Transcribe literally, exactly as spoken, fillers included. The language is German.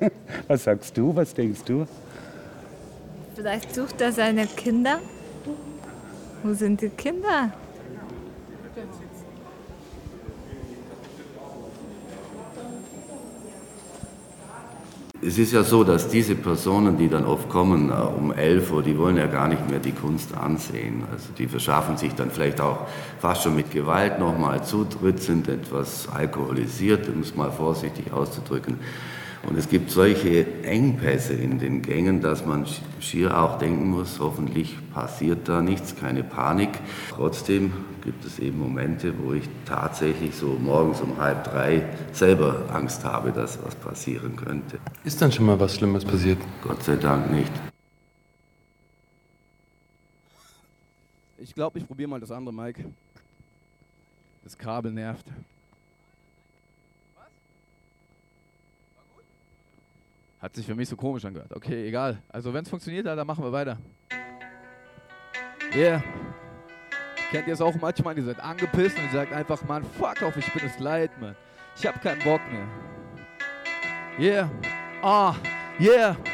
Was sagst du? Was denkst du? Vielleicht sucht er seine Kinder. Wo sind die Kinder? Es ist ja so, dass diese Personen, die dann oft kommen um elf Uhr, die wollen ja gar nicht mehr die Kunst ansehen. Also die verschaffen sich dann vielleicht auch fast schon mit Gewalt nochmal Zutritt, sind etwas alkoholisiert, um es mal vorsichtig auszudrücken. Und es gibt solche Engpässe in den Gängen, dass man schier auch denken muss, hoffentlich passiert da nichts, keine Panik. Trotzdem gibt es eben Momente, wo ich tatsächlich so morgens um halb drei selber Angst habe, dass was passieren könnte. Ist dann schon mal was Schlimmes passiert? Gott sei Dank nicht. Ich glaube, ich probiere mal das andere Mic. Das Kabel nervt. Hat sich für mich so komisch angehört. Okay, egal. Also wenn es funktioniert, dann machen wir weiter. Yeah. Kennt ihr es auch manchmal? Ihr seid angepisst und ihr sagt einfach, Mann, fuck off, ich bin es leid, Mann. Ich hab keinen Bock mehr. Yeah. Ah, yeah.